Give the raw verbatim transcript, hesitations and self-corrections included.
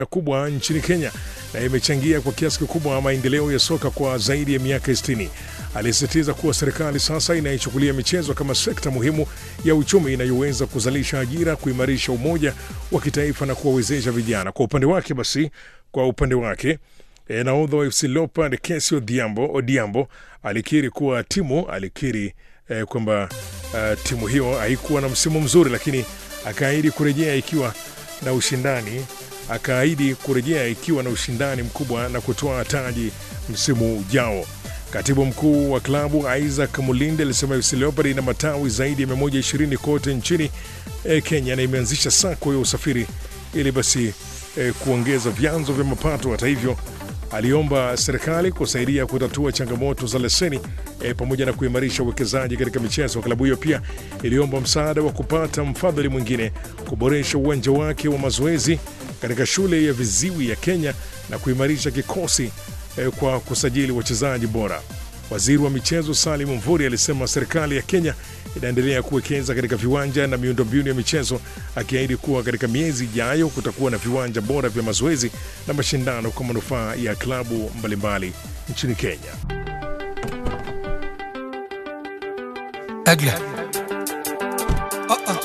kubwa nchini Kenya na imechangia kwa kiasi kikubwa maendeleo ya soka kwa zaidi ya miaka sitini. Alisisitiza kuwa serikali sasa inaichukulia michezo kama sekta muhimu ya uchumi inayoweza kuzalisha ajira, kuimarisha umoja wa kitaifa na kuwawezesha vijana. Kwa upande wake basi, kwa upande wake e, nahodha wa F C Leopards Kessi Odhiambo, Odhiambo alikiri kuwa timu alikiri e, kwamba uh, timu hiyo haikuwa na msimu mzuri, lakini akaahidi kurejea ikiwa na ushindani akaahidi kurejea ikiwa na ushindani mkubwa na kutoa taji msimu ujao. Katibu mkuu wa klabu Isaac Mulinde alisema F C Leopards ina matawi zaidi ya mia moja ishirini kote nchini e, Kenya na imeanzisha sako ya usafiri ili basi e, kuongeza vyanzo vya mapato. Hata hivyo, aliomba serikali kusaidia kutatua changamoto za leseni e, pamoja na kuimarisha uwekezaji katika michezo. Klabu hiyo pia iliomba msaada wa kupata mfadhili mwingine, kuboresha uwanja wake wa mazoezi katika shule ya viziwi ya Kenya na kuimarisha kikosi eh, kwa kusajili wachezaji bora. Waziri wa michezo Salim Mvurya alisema serikali ya Kenya inaendelea kuwekeza katika viwanja na miundombinu ya michezo, akiahidi kuwa katika miezi ijayo kutakuwa na viwanja bora vya mazoezi na mashindano kwa manufaa ya klabu mbalimbali nchini Kenya. Agla. Uh-uh.